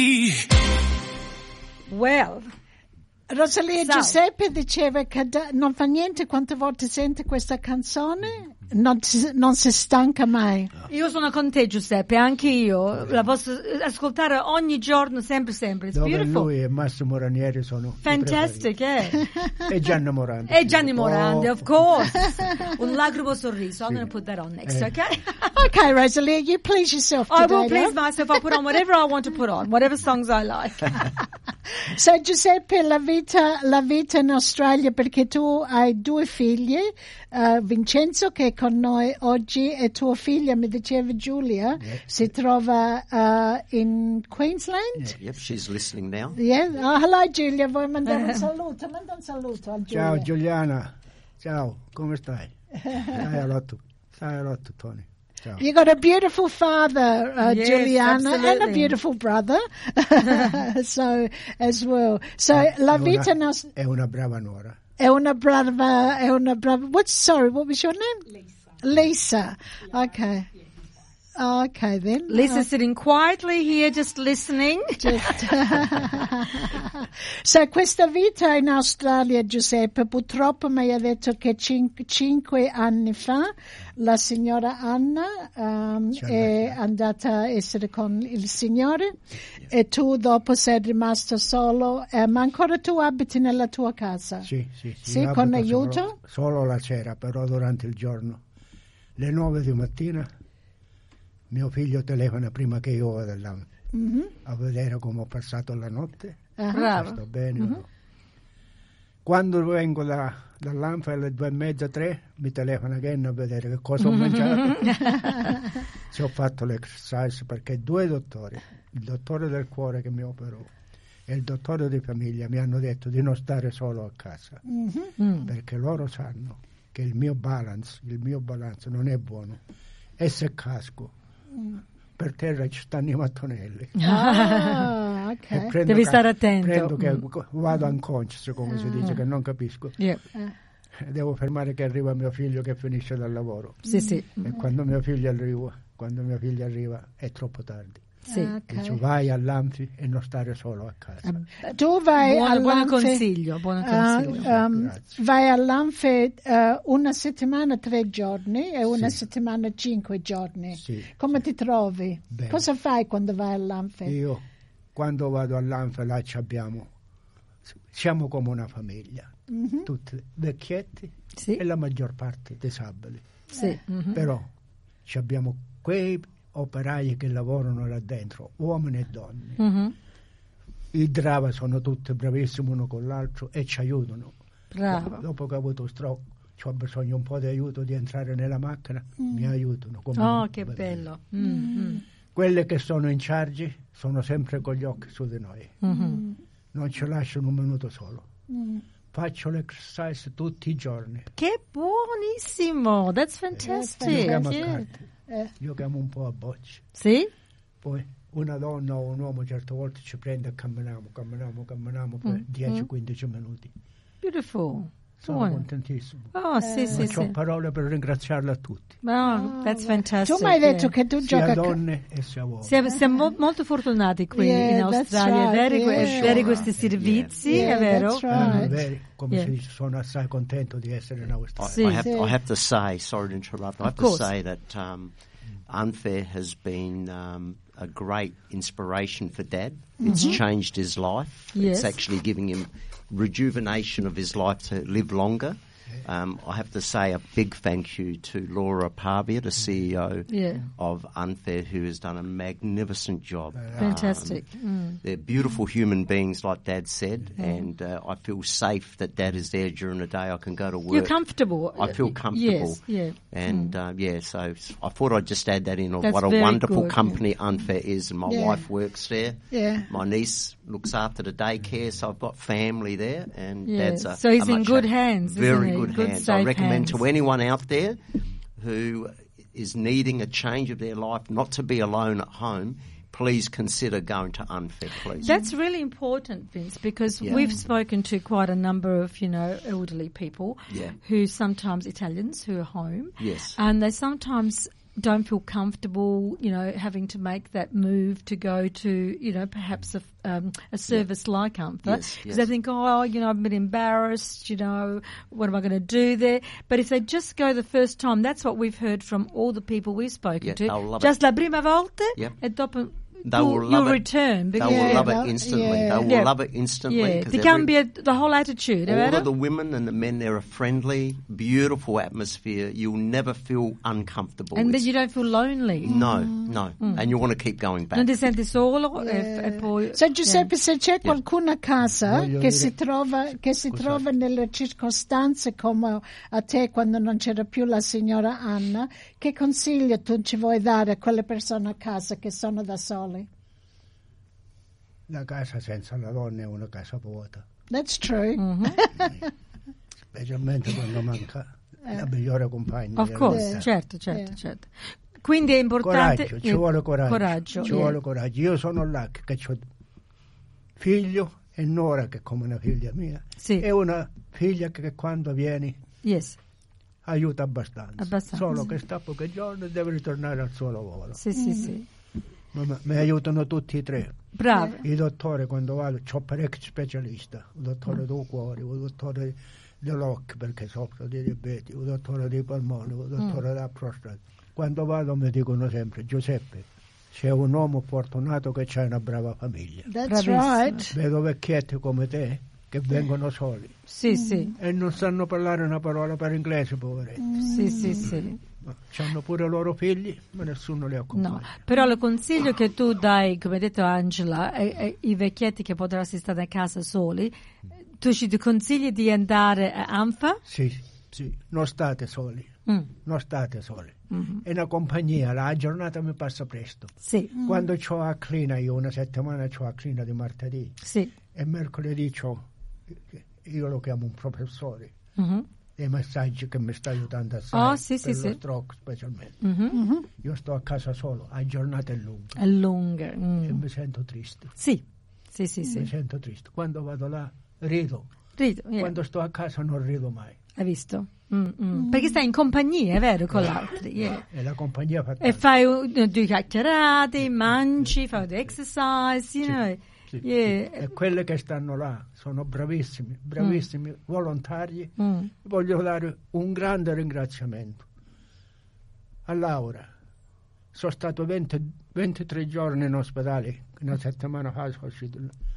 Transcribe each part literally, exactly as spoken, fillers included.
Well, Rosalia so. Giuseppe diceva che da, non fa niente quante volte sente questa canzone, non, si- non si stanca mai. Io sono con te, Giuseppe, anche io. La posso ascoltare ogni giorno, sempre, sempre. It's Dove beautiful. lui e Massimo Ranieri sono i Fantastic, eh? preferiti. E Gianni Morandi. E Gianni Morandi, Oh. of course. Un lacrimo sorriso. I'm going to put that on next, Eh. okay? Okay, Rosalia, you please yourself I today. will please love. myself. I'll put on whatever I want to put on, whatever songs I like. So Giuseppe, la vita, la vita in Australia, perché tu hai due figli, eh, Vincenzo che è con noi oggi e tua figlia, mi diceva Giulia, si trova eh, in Queensland. Yep, she's listening now. Yeah. Oh, hello Giulia, vuoi mandare un saluto? Manda un saluto a Giulia. Ciao Giuliana, ciao, come stai? Stai a lotto, stai a lotto Tony. Ciao. You got a beautiful father, uh, Yes, Juliana, and a absolutely. beautiful brother, so as well. So la È vita una, nos- è una brava nuora. è una brava, è una brava. What's sorry? What was your name? Lisa. Lisa. Okay. Okay then. Lisa's sitting quietly here, just listening. Just- so questa vita in Australia, Giuseppe, purtroppo mi ha detto che cin- cinque anni fa la signora Anna um, è andata a essere con il Signore e tu dopo sei rimasto solo, eh, ma ancora tu abiti nella tua casa? Sì, sì, sì. Sì, io con abito aiuto? Solo, solo la sera, però durante il giorno. Le nove di mattina mio figlio telefona prima che io vada là Mhm. a vedere come ho passato la notte. Ah. Bravo. Sto bene o no. Quando vengo da, dall'Anfa alle due e mezza, tre, mi telefona again a vedere che cosa ho mangiato. Se ho fatto l'exercise, perché due dottori, il dottore del cuore che mi operò e il dottore di famiglia, mi hanno detto di non stare solo a casa, Mm. perché loro sanno che il mio balance, il mio balance non è buono. E se casco, per terra ci stanno i mattonelli. Ah, E ok. prendo Devi ca- stare attento. Prendo che Mm. vado unconscious, come si dice, che non capisco. Yeah. Devo fermare che arriva mio figlio che finisce dal lavoro. Sì, sì. E quando mio figlio arriva, quando mio figlio arriva è troppo tardi. Sì. Ok. Dice vai all'Anfi e non stare solo a casa. Tu vai Buono, buono all'Anfe- consiglio, buono Ah, consiglio. um, Grazie. vai all'Anfe eh, una settimana tre giorni e una Sì. settimana cinque giorni. Sì, Come sì. ti trovi? Bene. Cosa fai quando vai all'Anfe? Io quando vado all'Anfi là ci abbiamo, siamo come una famiglia, Mhm. tutti vecchietti Sì. e la maggior parte disabili. Sì. Mhm. Però ci abbiamo quei operai che lavorano là dentro, uomini e donne. Mhm. I drava sono tutti bravissimi uno con l'altro e ci aiutano. Bravo. Dopo che ho avuto stroke, ho bisogno un po' di aiuto di entrare nella macchina, mi aiutano. come Oh, un che bambino. bello. Mm, Quelle che sono in charge sono sempre con gli occhi su di noi, mm, mhm. non ci lasciano un minuto solo. Mm. Faccio l'exercise tutti i giorni. Che buonissimo. That's fantastic. Io chiamo a Yeah. carte, Eh, io chiamo un po' a bocce. Sì? Poi una donna o un uomo certe volte ci prende e camminiamo, camminiamo, camminiamo per Mm, dieci quindici minuti. Beautiful. Sono Buono. contentissimo. Oh, sì, sì, Non sì. ho parole per ringraziarla a tutti, Oh, that's fantastic. tu mi hai detto yeah. che tu sia giochi a ca- donne e sia uomini. Siamo, siamo mo- molto fortunati qui Yeah, in that's Australia, right, avere, que- yeah. avere questi servizi, Yeah, è vero? that's Eh, right. veri, come Yeah. si dice, sono assai contento di essere in I, Australia. Sì. I, have, Sì. I have to say, sorry to interrupt, I Of have to course. say that um, Unfair has been um, a great inspiration for Dad. It's changed his life. Yes. It's actually giving him rejuvenation of his life to live longer. Um, I have to say a big thank you to Laura Pavia, the C E O Yeah. of Unfair, who has done a magnificent job. Fantastic. Um, They're beautiful human beings, like Dad said, and uh, I feel safe that Dad is there during the day. I can go to work. You're comfortable. I feel comfortable. Yes, yeah. And uh, yeah, so s- I thought I'd just add that in of That's what a very wonderful good. company Unfair is. And my Yeah. wife works there. Yeah. My niece looks after the daycare, so I've got family there. And Yeah. Dad's a, So he's a in much good happier- hands, isn't Very he? good, Good, hands. I safe recommend hands. to anyone out there who is needing a change of their life, not to be alone at home, please consider going to Unfair, please. That's really important, Vince, because Yeah. we've spoken to quite a number of, you know, elderly people Yeah. who sometimes Italians who are home. Yes. And they sometimes don't feel comfortable, you know, having to make that move to go to, you know, perhaps a, um, a service yeah. like Umpha. Yes, Because yes. they think, oh, you know, I've been embarrassed, you know, what am I going to do there? But if they just go the first time, that's what we've heard from all the people we've spoken Yeah, to. they'll love Just it. la prima volta Yep. e dopo They tu, will you'll love it. return. They Because will Yeah, love they'll- it instantly. yeah. They will Yeah. love it instantly. yeah, 'cause ti every- cambia the whole attitude, è all vero? of the women and the men, they're a friendly, beautiful atmosphere. You'll never feel uncomfortable. And then It's- you don't feel lonely. No, no. And you want to keep going back. Non ti senti solo e, e poi... Se Giuseppe, se c'è qualcuno a casa Voglio che dire- si trova che si trova nelle circostanze come a te quando non c'era più la signora Anna, che consiglio tu ci vuoi dare a quelle persone a casa che sono da soli? La casa senza la donna è una casa vuota, That's true. specialmente quando manca la migliore compagna. Of della course, vita. certo, certo, Yeah. certo. Quindi è importante... Coraggio, ci vuole coraggio. Coraggio, ci yeah. vuole coraggio. Io sono là che ho figlio e Nora che è come una figlia mia. Sì. E una figlia che quando vieni Yes. aiuta abbastanza. Abbastanza. Solo che sta pochi giorni e deve ritornare al suo lavoro. Sì, sì, sì. Ma ma- mi aiutano tutti e tre. Bravo. Il dottore quando vado, ho parecchi specialisti, il dottore del cuore, il dottore dell'occhio perché soffro di diabete, il dottore dei polmoni, il dottore della prostata. Quando vado mi dicono sempre, Giuseppe, c'è un uomo fortunato che c'ha una brava famiglia. That's Bravissimo. right. Vedo vecchietti come te che vengono soli Sì, sì. e non sanno parlare una parola per inglese, poveretti. Sì, sì, sì. Ma hanno pure i loro figli, ma nessuno li accompagna. No, però il consiglio che tu dai, come ha detto Angela, ai, ai- ai vecchietti che potranno stare a casa soli, tu ci consigli di andare a Anfa? Sì, sì, non state soli, Mm. non state soli. Mhm. È una compagnia, la giornata mi passa presto. Sì, Quando c'ho a clina, io una settimana c'ho a clina di martedì sì. e mercoledì c'ho, io lo chiamo un professore, Mhm. dei messaggi che mi sta aiutando assai Oh, sì, per sì, lo sì. stroke specialmente. Mhm. Io sto a casa solo, a giornate lunghe È lunga. e Mm. mi sento triste, Sì, sì, sì, mi sì. sento triste. Quando vado là rido, Rido, yeah. quando sto a casa non rido mai. Hai visto? Mm, mm. Perché stai in compagnia, è vero, con l'altro. Yeah. E la compagnia fa E tanto. fai uh, due chiacchierate, mangi, fai due exercise, you know. Sì. Yeah. E quelle che stanno là sono bravissimi, bravissimi volontari. Mm. Voglio dare un grande ringraziamento a Laura. Sono stato venti, ventitré giorni in ospedale, una settimana fa sono uscito.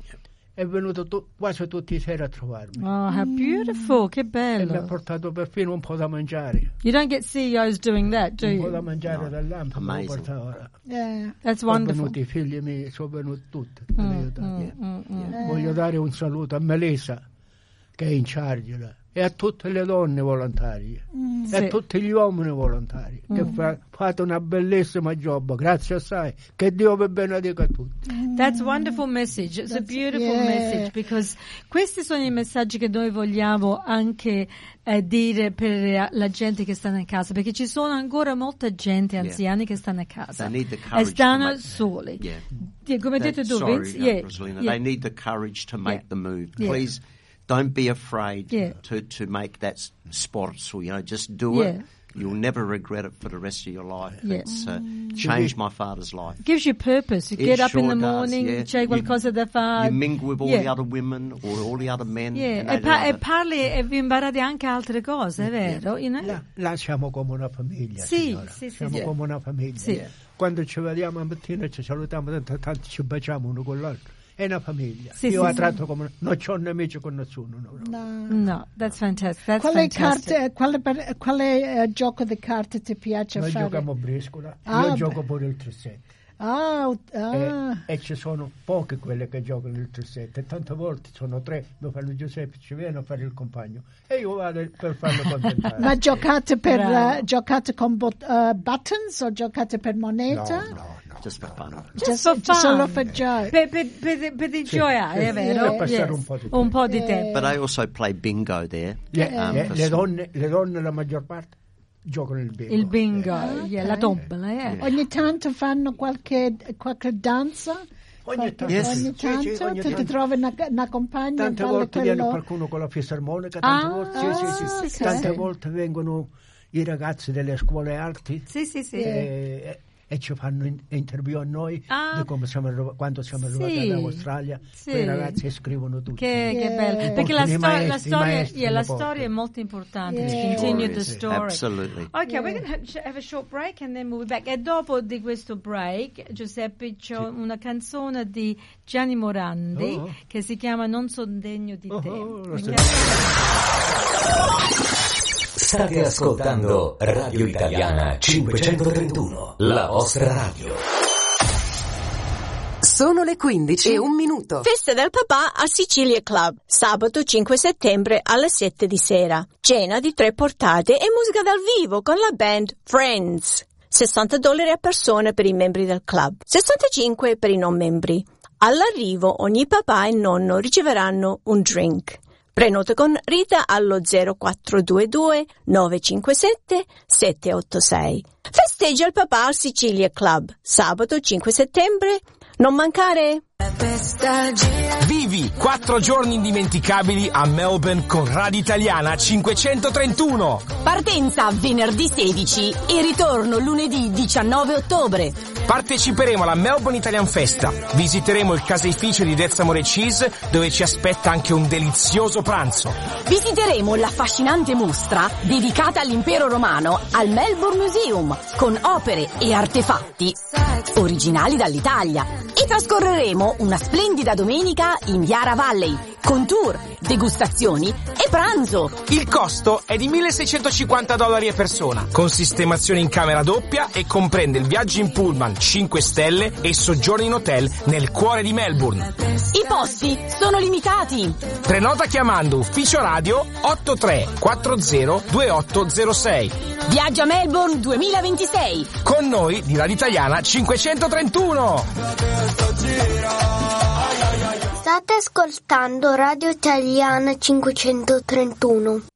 È venuto tu, quasi tutti i sera a trovarmi. Oh, how beautiful, che E mi ha bello. portato perfino un po' da mangiare. You don't get C E Os doing that, do Un po' da you? mangiare No. dall'ampo. mi Amazing. portava. Yeah. That's Sono wonderful. venuti i figli miei, sono venuti tutti. ad Mm, aiutarmi. mm, mm, mm. Voglio dare un saluto a Melissa, che è in charge là, e a tutte le donne volontarie, e Sì. a tutti gli uomini volontari, che fa- fate una bellissima job. Grazie assai. Che Dio vi benedica a tutti. That's a wonderful message. It's a That's- beautiful yeah. message because questi sono i messaggi che noi vogliamo anche eh, dire per la gente che sta a casa, perché ci sono ancora molta gente, anziani, che stanno a casa They need the e courage to stanno make- soli. Yeah. Yeah, come hai That- detto tu, sorry, Vince? uh, Yeah, Rosalina, yeah. they need the courage to make Yeah. the move. Yeah. Please don't be afraid Yeah. to, to make that s- sforzo. You know, just do Yeah. it. You'll never regret it for the rest of your life. Yeah. It's uh, changed my father's life. Gives you purpose. You It get up in sure the does, morning, yeah. c'è You- qualcosa da fare. You mingle with all Yeah. the other women or all the other men. Yeah, and E, they pa- love e it. parli e vi imparate anche altre cose, è vero? You know? Là, là siamo come una famiglia, Sì, signora. sì, sì, siamo sì. come una famiglia. Sì. Quando ci vediamo la mattina ci salutiamo, tanto, tanto ci baciamo uno con l'altro. È una famiglia. Sì, Io sì, la sì. tratto come... Non c'ho nemici con nessuno. No. No. No, that's fantastic. That's Quale, fantastic. carte, quale, per- quale eh, gioco di carte ti piace Noi fare? giochiamo a briscola, Ah, io beh. gioco pure il tre sette. Ah, ah. E, e ci sono poche quelle che giocano il tre sette, e tante volte sono tre, lo fanno Giuseppe, ci viene a fare il compagno e io vado per farlo contentare. Ma giocate, per, Bravo. eh, giocate con bot- eh, buttons o giocate per moneta? No, no, no. Just for fun. Just for fun. Solo per gioia. Per, per, per, per gioiare, sì. è vero? Per passare Yes. un po' di Un po' di tempo. tempo. But I also play bingo there. Le, um, le- for le some- donne, le donne la maggior parte giocano il bingo. Il bingo, Ah, yeah, ok. la tombola, yeah. Ogni tanto fanno qualche, qualche danza? Ogni tanto, Yes. Ogni sì, tanto? sì, ogni tu ti tanto. trovi una, una compagna Tante e balli volte viene quello... qualcuno con la fisarmonica, tante Ah, volte, sì, sì, sì, sì, sì. sì, Tante sì. volte vengono i ragazzi delle scuole arti. Sì, sì, sì. E, e ci fanno in, interview a noi ah, di come siamo arrivati, quando siamo arrivati sì, all'Australia. Sì. Quei ragazzi scrivono tutti. Che, yeah. che bello, perché la, sto- maestri, la, storia, maestri yeah, la portano. storia è molto importante. Yeah. Continue the Sì. story. Absolutely. Ok, Yeah. we're going to have a short break and then we'll be back. E dopo di questo break, Giuseppe, c'è Sì. una canzone di Gianni Morandi Oh. che si chiama Non son degno di Oh, te. oh, lo Quindi- State ascoltando Radio Italiana cinquecentotrentuno, la vostra radio. Sono le quindici e un minuto. Festa del papà al Sicilia Club, sabato cinque settembre alle sette di sera. Cena di tre portate e musica dal vivo con la band Friends. sessanta dollari a persona per i membri del club, sessantacinque per i non membri. All'arrivo ogni papà e nonno riceveranno un drink. Prenota con Rita allo zero quattro due due nove cinque sette sette otto sei. Festeggia il papà al Sicilia Club, sabato cinque settembre. Non mancare! Vivi quattro giorni indimenticabili a Melbourne con Radio Italiana cinquecentotrentuno. Partenza venerdì sedici e ritorno lunedì diciannove ottobre. Parteciperemo alla Melbourne Italian Festa. Visiteremo il caseificio di Dezzamore Cheese, dove ci aspetta anche un delizioso pranzo. Visiteremo l'affascinante mostra dedicata all'impero romano al Melbourne Museum, con opere e artefatti originali dall'Italia. E trascorreremo una splendida domenica in Yarra Valley, con tour, degustazioni e pranzo. Il costo è di milleseicentocinquanta dollari a persona, con sistemazione in camera doppia e comprende il viaggio in pullman cinque stelle e soggiorno in hotel nel cuore di Melbourne. I posti sono limitati. Prenota chiamando ufficio radio otto tre quattro zero due otto zero sei. Viaggio a Melbourne duemilaventisei. Con noi di Radio Italiana cinquecentotrentuno. State ascoltando Radio Italiana cinquecentotrentuno.